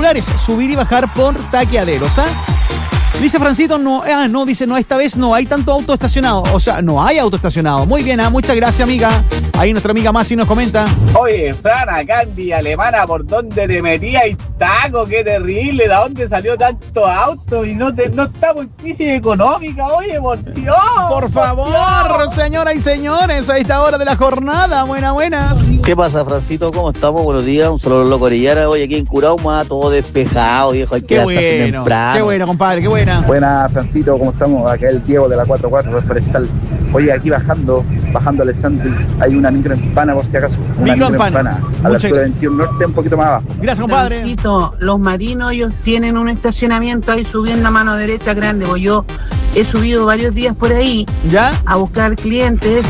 particulares, subir y bajar por taqueaderos, ¿ah? Dice Francito, dice, esta vez no hay tanto auto estacionado. O sea, no hay auto estacionado. Muy bien, muchas gracias, amiga. Ahí nuestra amiga Masi nos comenta. Oye, Fran, acá en Villa Alemana, ¿por dónde te metías? Y taco, qué terrible. ¿De dónde salió tanto auto? Y no estamos en crisis económica, oye, por Dios. Por favor, señoras y señores, a esta hora de la jornada. Buenas. ¿Qué pasa, Francito? ¿Cómo estamos? Buenos días. Un saludo a los Corillera. Hoy aquí en Curauma, todo despejado, viejo. Hay que levantarse temprano. Qué bueno, compadre, qué buena. Buenas, Francito, ¿cómo estamos? Acá el Diego de la 44 Forestal. Oye, aquí bajando Alessandri, hay una micro en Pana, por si acaso. Una micro en Pana. A la altura 21 Norte, un poquito más abajo. Gracias, compadre. Francito, los marinos, ellos tienen un estacionamiento ahí subiendo a mano derecha grande, porque yo he subido varios días por ahí, ¿ya?, a buscar clientes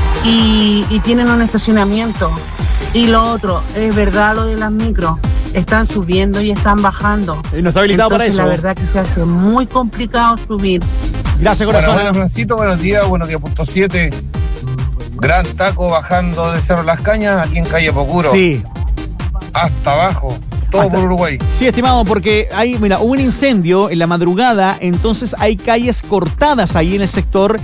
y tienen un estacionamiento. Y lo otro, es verdad lo de las micros, están subiendo y están bajando. Y no está habilitado. Entonces, para eso. La verdad que se hace muy complicado subir. Gracias, corazón. Bueno, Francito, buenos días, punto 7. Gran taco bajando de Cerro Las Cañas, aquí en calle Pocuro. Sí. Hasta abajo. Todo por Uruguay. Sí, estimado, porque hubo un incendio en la madrugada, entonces hay calles cortadas ahí en el sector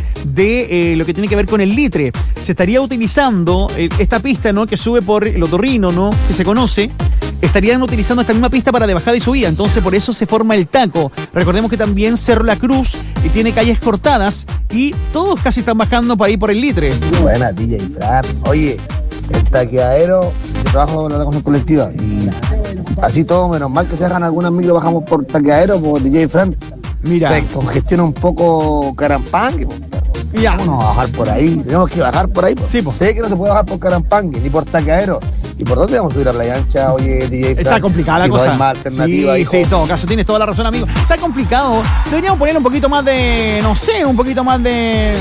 de lo que tiene que ver con el Litre. Se estaría utilizando esta pista, ¿no?, que sube por el Otorrino, ¿no?, que se conoce. Estarían utilizando esta misma pista para de bajada y subida, entonces por eso se forma el taco. Recordemos que también Cerro La Cruz tiene calles cortadas y todos casi están bajando para ir por el Litre. Buena, DJ Fran. Oye, el taqueadero, yo trabajo en la locomoción colectiva y así todo, menos mal que se dejan algunas micros, bajamos por taqueadero, por DJ Fran. Mira, se congestiona un poco Carampangue. Ya. Vamos a bajar por ahí, tenemos que bajar por ahí. Sí, sé que no se puede bajar por Carampangue ni por taqueadero. ¿Y por dónde vamos a subir a Playa Ancha? Oye, DJ Fran, está complicada la cosa. No hay más alternativa, sí, en todo caso, tienes toda la razón, amigo. Está complicado. Deberíamos poner un poquito más de, un poquito más de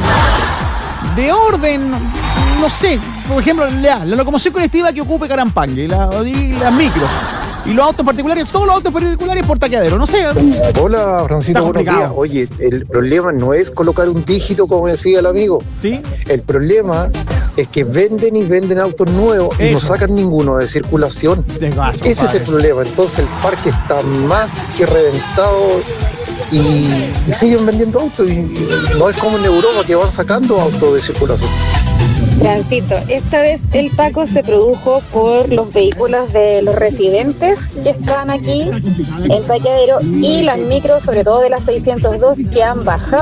orden, no sé. Por ejemplo, la locomoción colectiva que ocupe Carampangue y las micros. Y los autos particulares, todos los autos particulares por taqueadero, no sé. Hola, Francito, buenos días. Oye, el problema no es colocar un dígito, como decía el amigo. ¿Sí? El problema es que venden autos nuevos y no sacan ninguno de circulación. Desgazo, ese es el problema. Entonces el parque está más que reventado y siguen vendiendo autos. Y no es como en Europa que van sacando autos de circulación. Francito, esta vez el taco se produjo por los vehículos de los residentes que están aquí en taqueadero y las micros, sobre todo de las 602, que han bajado